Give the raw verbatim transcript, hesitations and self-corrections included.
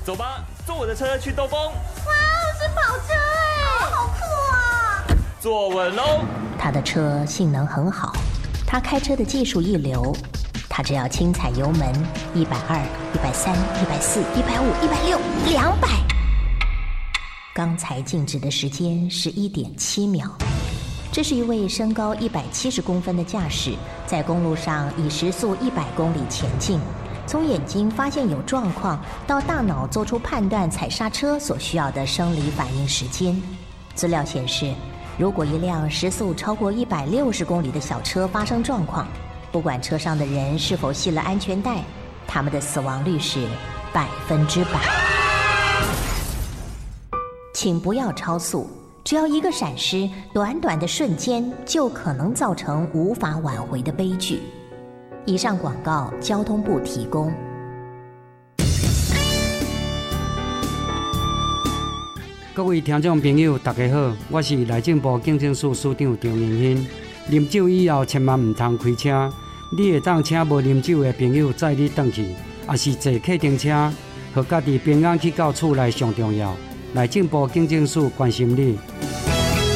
走吧，坐我的车去兜风。 哇，是跑车哎，好酷啊！ 坐稳喽。 他的车性能很好，他开车的技术一流，他只要轻踩油门，一百二、一百三、一百四、一百五、一百六、两百。刚才静止的时间是一点七秒。这是一位身高一百七十公分的驾驶，在公路上以时速一百公里前进。从眼睛发现有状况，到大脑做出判断踩刹车所需要的生理反应时间。资料显示，如果一辆时速超过一百六十公里的小车发生状况，不管车上的人是否系了安全带，他们的死亡率是百分之百。请不要超速，只要一个闪失，短短的瞬间就可能造成无法挽回的悲剧。以上广告，交通部提供。 各位听众朋友，大家好，我是内政部警政署署长张明兴。啉酒以后，千万唔通开车。你会当请无啉酒的朋友载你回去，也是坐客停车，和家己平安去到厝内上重要。内政部警政署关心你。